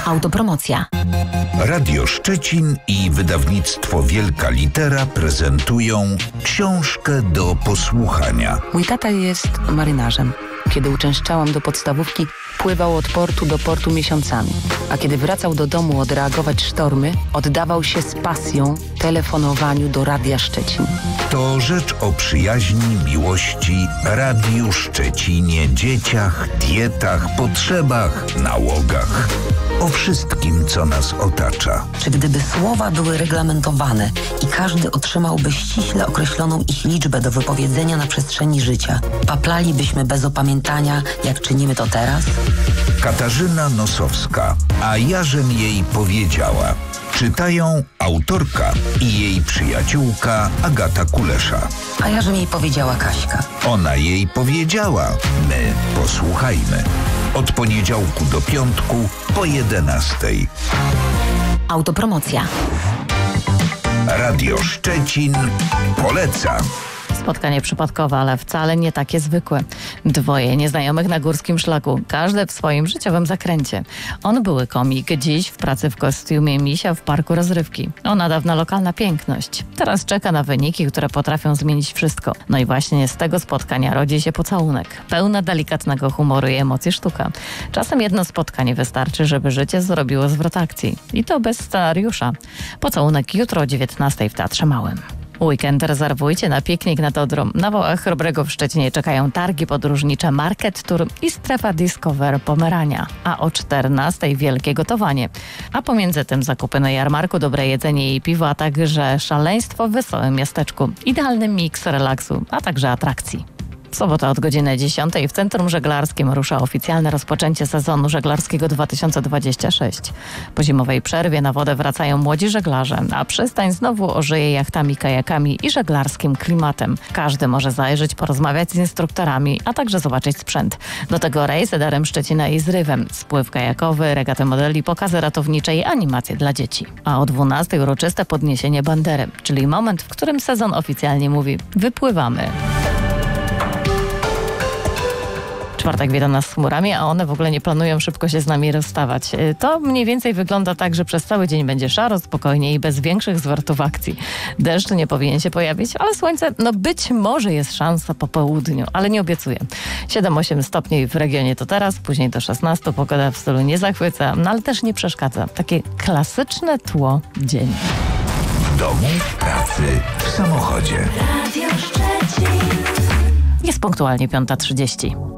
Autopromocja. Radio Szczecin i wydawnictwo Wielka Litera prezentują książkę do posłuchania. Mój tata jest marynarzem. Kiedy uczęszczałam do podstawówki, pływał od portu do portu miesiącami. A kiedy wracał do domu odreagować sztormy, oddawał się z pasją telefonowaniu do Radia Szczecin. To rzecz o przyjaźni, miłości, Radiu Szczecinie, dzieciach, dietach, potrzebach, nałogach. O wszystkim, co nas otacza. Czy gdyby słowa były reglamentowane i każdy otrzymałby ściśle określoną ich liczbę do wypowiedzenia na przestrzeni życia, paplalibyśmy bez opamiętania, jak czynimy to teraz? Katarzyna Nosowska, a jażem jej powiedziała. Czytają autorka i jej przyjaciółka Agata Kulesza. A ja, że mi powiedziała Kaśka. Ona jej powiedziała, my posłuchajmy. Od poniedziałku do piątku po 11:00. Autopromocja. Radio Szczecin poleca. Spotkanie przypadkowe, ale wcale nie takie zwykłe. Dwoje nieznajomych na górskim szlaku, każdy w swoim życiowym zakręcie. On były komik, dziś w pracy w kostiumie misia w parku rozrywki. Ona dawna lokalna piękność. Teraz czeka na wyniki, które potrafią zmienić wszystko. No i właśnie z tego spotkania rodzi się pocałunek. Pełna delikatnego humoru i emocji sztuka. Czasem jedno spotkanie wystarczy, żeby życie zrobiło zwrot akcji. I to bez scenariusza. Pocałunek jutro o 19:00 w Teatrze Małym. Weekend rezerwujcie na piknik nad Odrą. Na Wałach Chrobrego w Szczecinie czekają targi podróżnicze Market Tour i strefa Discover Pomerania. A o 14:00 wielkie gotowanie. A pomiędzy tym zakupy na jarmarku, dobre jedzenie i piwo, a także szaleństwo w wesołym miasteczku. Idealny miks relaksu, a także atrakcji. W sobotę od godziny 10:00 w Centrum Żeglarskim rusza oficjalne rozpoczęcie sezonu żeglarskiego 2026. Po zimowej przerwie na wodę wracają młodzi żeglarze, a przystań znowu ożyje jachtami, kajakami i żeglarskim klimatem. Każdy może zajrzeć, porozmawiać z instruktorami, a także zobaczyć sprzęt. Do tego rejs Darem Szczecina i Zrywem, spływ kajakowy, regaty modeli, pokazy ratownicze i animacje dla dzieci. A o 12:00 uroczyste podniesienie bandery, czyli moment, w którym sezon oficjalnie mówi: wypływamy. Czwartek wita nas z chmurami, a one w ogóle nie planują szybko się z nami rozstawać. To mniej więcej wygląda tak, że przez cały dzień będzie szaro, spokojnie i bez większych zwrotów akcji. Deszcz nie powinien się pojawić, ale słońce, być może jest szansa po południu, ale nie obiecuję. 7-8 stopni w regionie to teraz, później do 16. Pogoda w stylu nie zachwyca, ale też nie przeszkadza. Takie klasyczne tło dzień. W domu, w pracy, w samochodzie. Radio Szczecin. Jest punktualnie 5:30.